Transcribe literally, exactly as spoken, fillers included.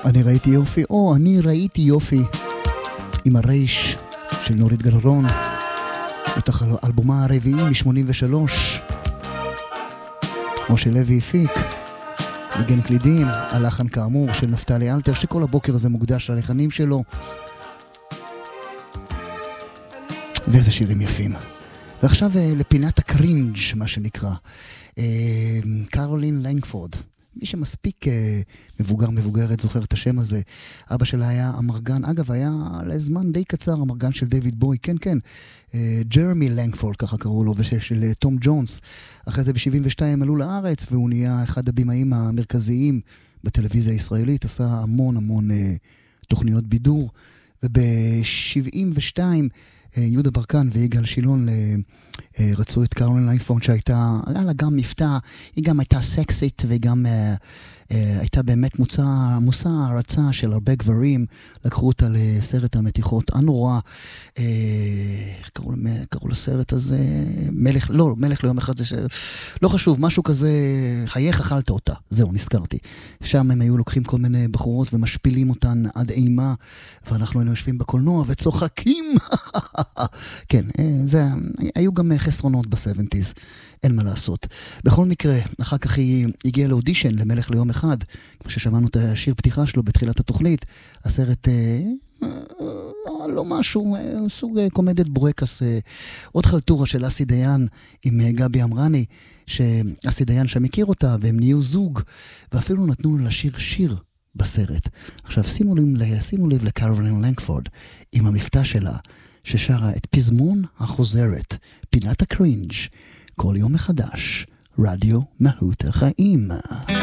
אני ראיתי יופי, או אני ראיתי יופי, עם הרייש של נורית גלרון, מתוך אלבומה הרביעי מ-שמונים ושלוש, משה לוי הפיק, ניגן קלידים, הלחן כאמור של נפתלי אלתר, שכל הבוקר הזה מוקדש ללחנים שלו, ואיזה שירים יפים. ועכשיו לפינת הקרינג', מה שנקרא, קרולין לנגפורד. מי שמספיק מבוגר מבוגרת זוכר את השם הזה. אבא שלה היה אמרגן, אגב היה לזמן די קצר אמרגן של דיוויד בוי, כן כן, ג'רמי לנגפורד ככה קראו לו, ושל תום ג'ונס. אחרי זה ב-שבעים ושתיים עלו לארץ והוא נהיה אחד הבימאים המרכזיים בטלוויזיה הישראלית, עשה המון המון תוכניות בידור, וב-שבעים ושתיים יהודה ברקן ויגאל שילון רצו את קרולין לנגפורד, שהייתה, היה לה גם מבטא, היא גם הייתה סקסית וגם הייתה באמת מוצא, מושא הרצה של הרבה גברים. לקחו אותה לסרט המתיחות הנורא, איך קראו, קראו לסרט הזה? מלך, לא, מלך ליום אחד, זה לא חשוב, משהו כזה, חייך אכלת אותה, זהו, נזכרתי. שם הם היו לוקחים כל מיני בחורות ומשפילים אותן עד אימה, ואנחנו היינו יושבים בקולנוע וצוחקים. כן, זה, היו גם חסרונות ב-שבעים, אין מה לעשות. בכל מקרה, אחר כך היא הגיעה לאודישן למלך ליום אחד, כמו ששמענו את השיר פתיחה שלו בתחילת התוכנית, הסרט אה, אה, לא משהו, אה, סוג אה, קומדיית ברקס, אה, עוד חלטורה של אסי דיין עם אה, גבי אמרני, שאסי דיין שם הכיר אותה, והם נהיו זוג, ואפילו נתנו לשיר שיר בסרט. עכשיו שימו לב, שימו לב לקרולין לנגפורד, עם המבטא שלה, ששרה את פזמון החוזרת, פינת הקרינג', כל יום מחדש, רדיו מהות החיים.